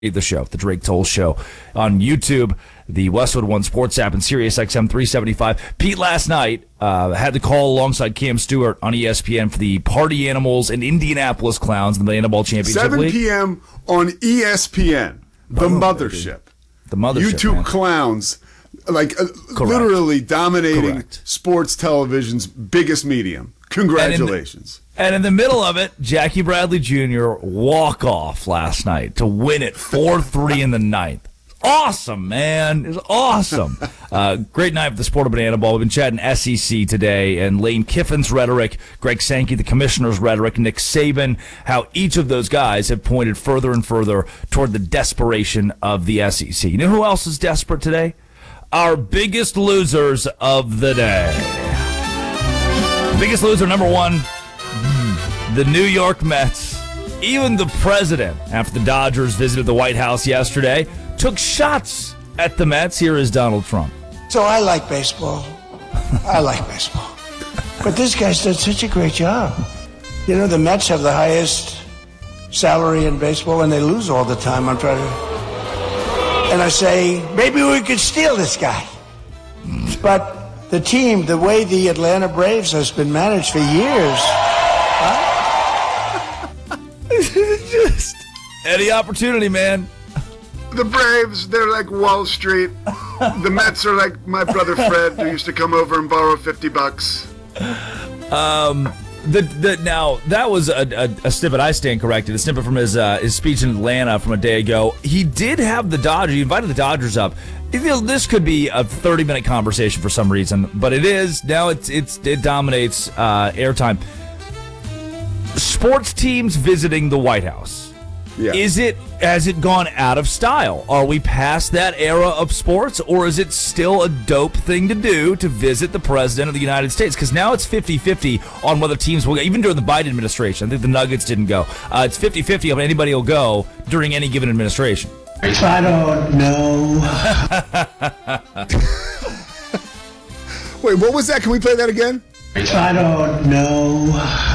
The show, the Drake Toll Show on YouTube, the Westwood One Sports app, and Sirius XM 375. Pete last night had the call alongside Cam Stewart on ESPN for the Party Animals and Indianapolis Clowns in the Ball Championship 7 League. p.m. on ESPN, the mothership. The mothership, You two man. clowns, literally dominating Correct. sports television's biggest medium. Congratulations. And in the middle of it, Jackie Bradley Jr. walk-off last night to win it 4-3 in the ninth. Awesome, man. It was awesome. Great night for the sport of banana ball. We've been chatting SEC today, and Lane Kiffin's rhetoric, Greg Sankey, the commissioner's rhetoric, Nick Saban, how each of those guys have pointed further and further toward the desperation of the SEC. You know who else is desperate today? Our biggest losers of the day. Biggest loser, number one, the New York Mets. Even the president, after the Dodgers visited the White House yesterday, took shots at the Mets. Here is Donald Trump. So I like baseball. But this guy's done such a great job. You know, the Mets have the highest salary in baseball, and they lose all the time. I'm trying to... And I say, maybe we could steal this guy. But the team, the way the Atlanta Braves has been managed for years... Just any opportunity, man. The Braves, they're like Wall Street. The Mets are like my brother Fred, who used to come over and borrow $50. Now that was a snippet. I stand corrected. A snippet from his speech in Atlanta from a day ago. He did have the Dodgers. He invited the Dodgers up. This could be a 30-minute conversation for some reason, but it is now. It dominates airtime. Sports teams visiting the White House. Yeah. Has it gone out of style? Are we past that era of sports, or is it still a dope thing to do to visit the president of the United States? Because now it's 50-50 on whether teams will go. Even during the Biden administration, I think the Nuggets didn't go. It's 50-50 on anybody will go during any given administration. I don't know. Wait, what was that? Can we play that again? I don't know.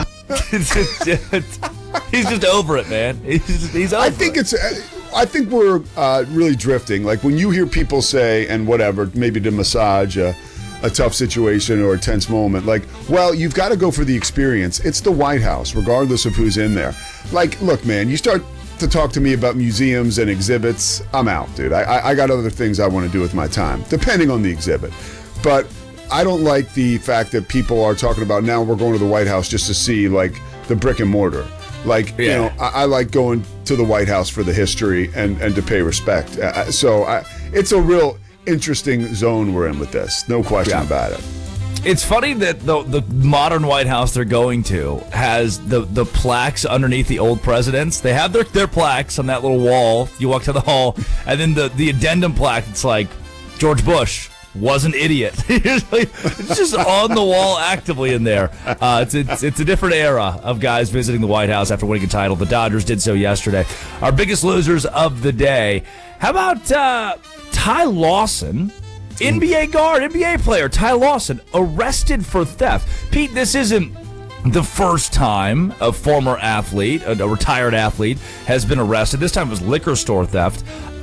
He's just over it, man. He's over I think it. I think we're really drifting. Like when you hear people say, and whatever, maybe to massage a tough situation or a tense moment, like, well, you've got to go for the experience. It's the White House, regardless of who's in there. Like, look, man, you start to talk to me about museums and exhibits, I'm out, dude. I got other things I want to do with my time, depending on the exhibit. But I don't like the fact that people are talking about now we're going to the White House just to see, like, the brick and mortar. Like, yeah. You know, I like going to the White House for the history and to pay respect. It's a real interesting zone we're in with this. No question about it. It's funny that the modern White House they're going to has the plaques underneath the old presidents. They have their plaques on that little wall. You walk to the hall, and then the addendum plaque, it's like, George Bush was an idiot. It's just on the wall actively in there. It's a different era of guys visiting the White House after winning a title. The Dodgers did so yesterday. Our biggest losers of the day. How about Ty Lawson? NBA guard, NBA player Ty Lawson arrested for theft. Pete, this isn't the first time a former athlete, a retired athlete, has been arrested. This time it was liquor store theft.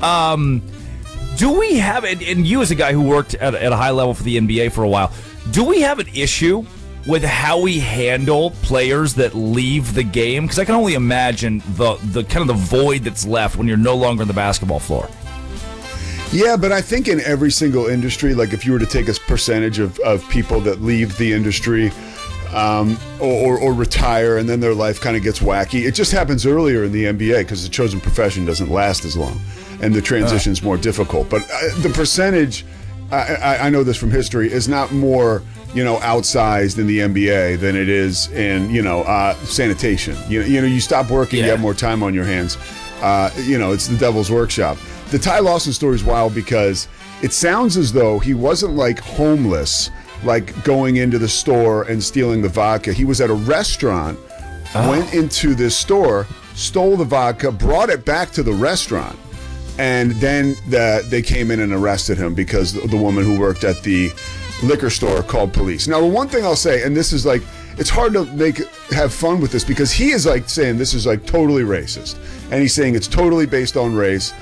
Do we have, and you as a guy who worked at a high level for the NBA for a while, do we have an issue with how we handle players that leave the game? Because I can only imagine the kind of the void that's left when you're no longer on the basketball floor. Yeah, but I think in every single industry, like if you were to take a percentage of people that leave the industry or retire and then their life kind of gets wacky, it just happens earlier in the NBA because the chosen profession doesn't last as long and the transition's more difficult. But the percentage, I know this from history, is not more, outsized in the NBA than it is in, sanitation. You stop working, you have more time on your hands. It's the devil's workshop. The Ty Lawson story is wild because it sounds as though he wasn't like homeless, like going into the store and stealing the vodka. He was at a restaurant, went into this store, stole the vodka, brought it back to the restaurant, and then they came in and arrested him because the woman who worked at the liquor store called police. Now, the one thing I'll say, and this is like, it's hard to have fun with this because he is like saying this is like totally racist, and he's saying it's totally based on race.